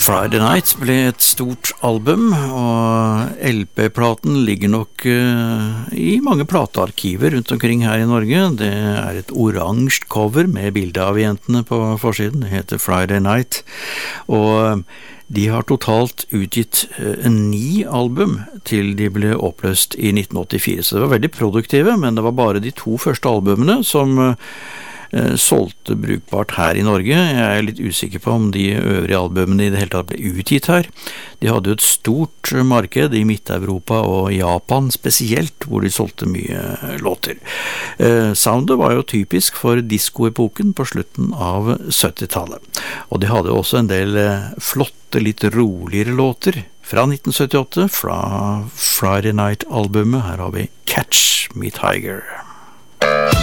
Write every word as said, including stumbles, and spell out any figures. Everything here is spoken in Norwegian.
Friday Night ble et stort album, og L P-platen ligger nok uh, i mange platearkiver rundt omkring her i Norge. Det er et oransje cover med bilde av jentene på forsiden. Det heter Friday Night, og de har totalt utgitt uh, ni album til de ble oppløst i nitten åttifire. Så det var veldig produktive, men det var bare de to første albumene som uh, solgte brukbart her i Norge. Jeg er litt usikker på om de øvrige albumene i det hele tatt ble utgitt her. De hadde jo et stort marked i Midt-Europa og Japan spesielt, hvor de solgte mye låter. Soundet var jo typisk for disco-epoken på slutten av syttitallet. Og de hadde også en del flotte, litt roligere låter fra nitten syttiåtte, fra Friday Night-albumet. Her har vi Catch Me Tiger.